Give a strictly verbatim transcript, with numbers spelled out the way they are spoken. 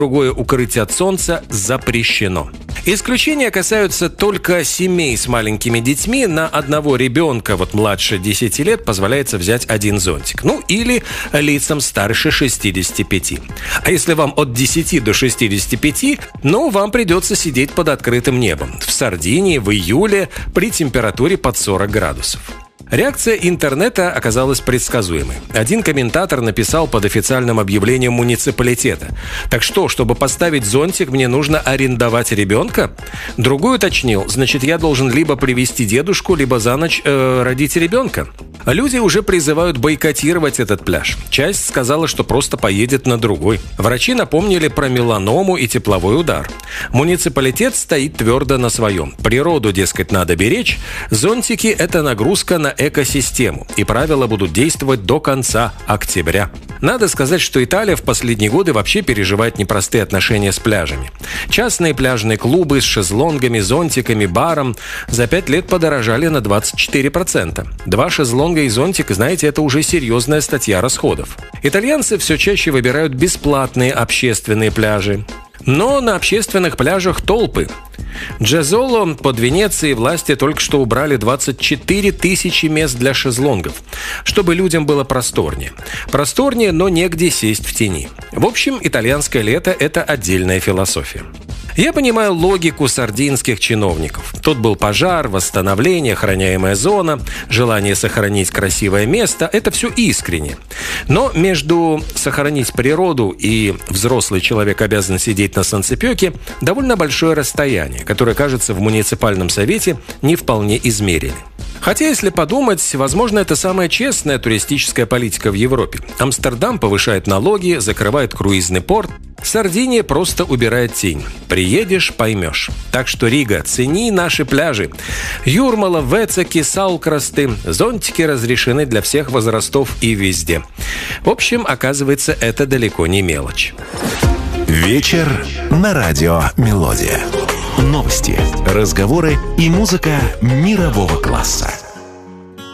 другое укрытие от солнца запрещено. Исключения касаются только семей с маленькими детьми. На одного ребенка, вот младше десяти лет, позволяется взять один зонтик. Ну, или лицам старше шестидесяти пяти. А если вам от десяти до шестидесяти пяти, ну, вам придется сидеть под открытым небом. В Сардинии в июле при температуре под сорок градусов. Реакция интернета оказалась предсказуемой. Один комментатор написал под официальным объявлением муниципалитета: «Так что, чтобы поставить зонтик, мне нужно арендовать ребенка?» Другой уточнил: «Значит, я должен либо привезти дедушку, либо за ночь э, родить ребенка?» Люди уже призывают бойкотировать этот пляж. Часть сказала, что просто поедет на другой. Врачи напомнили про меланому и тепловой удар. Муниципалитет стоит твердо на своем. Природу, дескать, надо беречь. Зонтики – это нагрузка на экосистему. И правила будут действовать до конца октября. Надо сказать, что Италия в последние годы вообще переживает непростые отношения с пляжами. Частные пляжные клубы с шезлонгами, зонтиками, баром за пять лет подорожали на двадцать четыре процента. Два шезлонга и зонтик, знаете, это уже серьезная статья расходов. Итальянцы все чаще выбирают бесплатные общественные пляжи. Но на общественных пляжах толпы. Джезоло под Венецией власти только что убрали двадцать четыре тысячи мест для шезлонгов, чтобы людям было просторнее. Просторнее, но негде сесть в тени. В общем, итальянское лето – это отдельная философия. Я понимаю логику сардинских чиновников. Тут был пожар, восстановление, охраняемая зона, желание сохранить красивое место – это все искренне. Но между сохранить природу и взрослый человек обязан сидеть на санцепёке довольно большое расстояние, которое, кажется, в муниципальном совете не вполне измерили. Хотя, если подумать, возможно, это самая честная туристическая политика в Европе. Амстердам повышает налоги, закрывает круизный порт. Сардиния просто убирает тень. Приедешь – поймешь. Так что, Рига, цени наши пляжи. Юрмала, Вецеки, Салкрасты. Зонтики разрешены для всех возрастов и везде. В общем, оказывается, это далеко не мелочь. Вечер на радио «Мелодия». Новости, разговоры и музыка мирового класса.